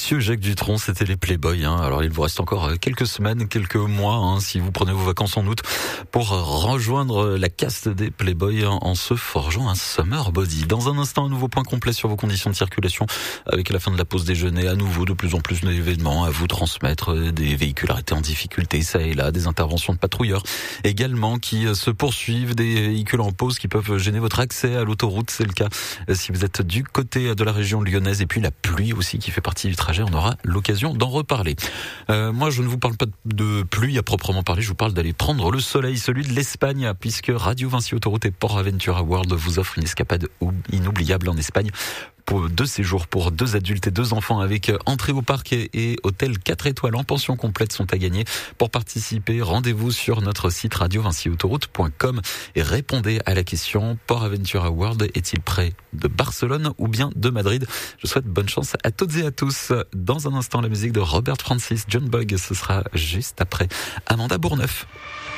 Monsieur Jacques Dutronc, c'était les Playboys. Alors il vous reste encore quelques semaines, quelques mois, si vous prenez vos vacances en août, pour rejoindre la caste des Playboys en se forgeant un summer body. Dans un instant, un nouveau point complet sur vos conditions de circulation avec la fin de la pause déjeuner. À nouveau, de plus en plus d'événements à vous transmettre, des véhicules arrêtés en difficulté, ça et là, des interventions de patrouilleurs également qui se poursuivent, des véhicules en pause qui peuvent gêner votre accès à l'autoroute. C'est le cas si vous êtes du côté de la région lyonnaise, et puis la pluie aussi qui fait partie du trajet. On aura l'occasion d'en reparler. Moi, je ne vous parle pas de pluie à proprement parler. Je vous parle d'aller prendre le soleil, celui de l'Espagne, puisque Radio Vinci Autoroute et Port Aventura World vous offrent une escapade inoubliable en Espagne. Pour 2 séjours pour 2 adultes et 2 enfants avec entrée au parc et hôtel 4 étoiles en pension complète sont à gagner. Pour participer, rendez-vous sur notre site radiovinciautoroute.com et répondez à la question: Port Aventura World est-il près de Barcelone ou bien de Madrid? Je souhaite bonne chance à toutes et à tous. Dans un instant, la musique de Robert Francis, John Bugg, ce sera juste après Amanda Bourneuf.